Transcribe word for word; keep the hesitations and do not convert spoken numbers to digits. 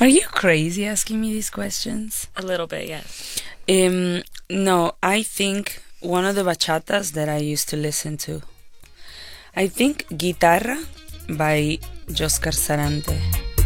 Are you crazy asking me these questions? A little bit, yes. Um, no, I think one of the bachatas that I used to listen to. I think Guitarra by Joscar Sarante.